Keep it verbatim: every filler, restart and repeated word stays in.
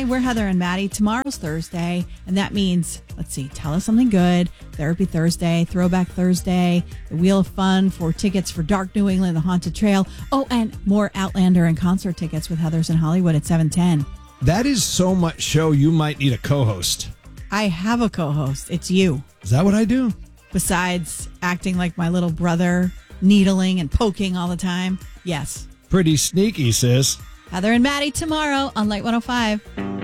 we're Heather and Maddie. Tomorrow's Thursday, and that means, let's see, Tell Us Something Good, Therapy Thursday, Throwback Thursday, the Wheel of Fun for tickets for Dark New England, the Haunted Trail. Oh, and more Outlander and concert tickets with Heather's in Hollywood at seven ten. That is so much show, you might need a co-host. I have a co-host. It's you. Is that what I do? Besides acting like my little brother, needling and poking all the time. Yes. Pretty sneaky, sis. Heather and Maddie tomorrow on Light one oh five.